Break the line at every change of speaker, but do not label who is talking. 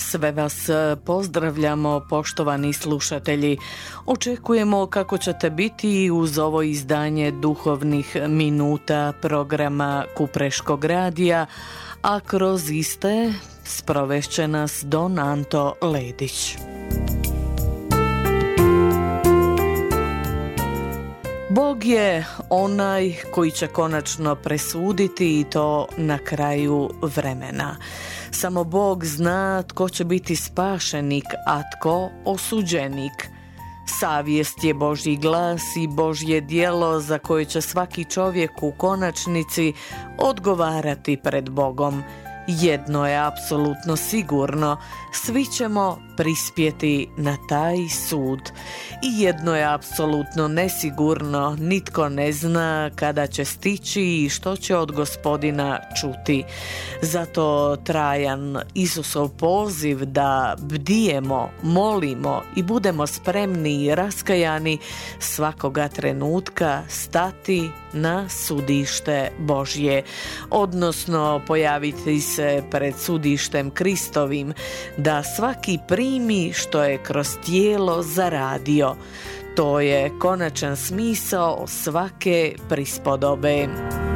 Sve vas pozdravljamo, poštovani slušatelji. Očekujemo kako ćete biti uz ovo izdanje duhovnih minuta programa Kupreškog radija, a kroz iste sprovešće nas don Anto Ledić. Bog je onaj koji će konačno presuditi i to na kraju vremena. Samo Bog zna tko će biti spašenik, a tko osuđenik. Savjest je Božji glas i Božje djelo za koje će svaki čovjek u konačnici odgovarati pred Bogom. Jedno je apsolutno sigurno, svi ćemo prispjeti na taj sud. I jedno je apsolutno nesigurno, nitko ne zna kada će stići i što će od Gospodina čuti. Zato trajan Isusov poziv da bdijemo, molimo i budemo spremni i raskajani svakoga trenutka stati na sudište Božje, odnosno pojaviti se pred sudištem Kristovim, da svaki primi što je kroz tijelo zaradio. To je konačan smisao svake prispodobe.